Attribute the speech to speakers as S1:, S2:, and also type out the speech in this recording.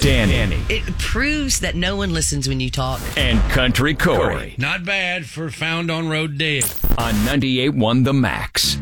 S1: Danny.
S2: It proves that no one listens when you talk.
S1: And Country Corey.
S3: Not bad for found on road dead.
S1: On 98.1 The Max.